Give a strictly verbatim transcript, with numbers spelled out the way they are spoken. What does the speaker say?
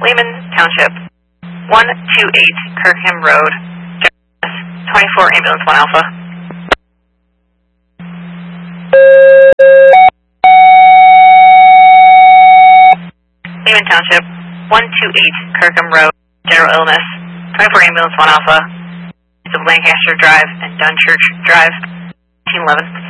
Lehman Township, one two eight Kirkham Road, twenty-four Ambulance one Alpha. Lehman Township, one two eight Kirkham Road, general illness, twenty-four Ambulance one Alpha, of Lancaster Drive and Dunchurch Drive, eighteen eleven.